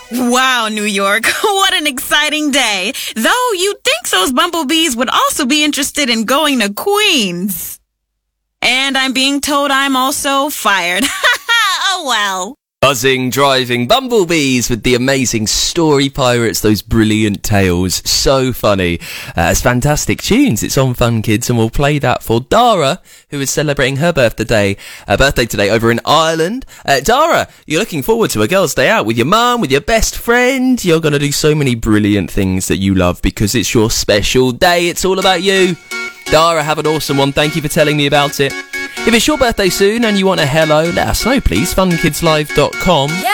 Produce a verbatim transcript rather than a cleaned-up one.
Wow, New York, what an exciting day. Though you'd think those bumblebees would also be interested in going to Queens. And I'm being told I'm also fired. Oh well. Buzzing, driving bumblebees with the amazing story pirates, those brilliant tales. So funny. Uh, it's fantastic tunes. It's on Fun Kids, and we'll play that for Dara, who is celebrating her birthday, uh, birthday today over in Ireland. Uh, Dara, you're looking forward to a girls' day out with your mum, with your best friend. You're going to do so many brilliant things that you love because it's your special day. It's all about you. Dara, have an awesome one. Thank you for telling me about it. If it's your birthday soon and you want a hello, let us know, please. fun kids live dot com.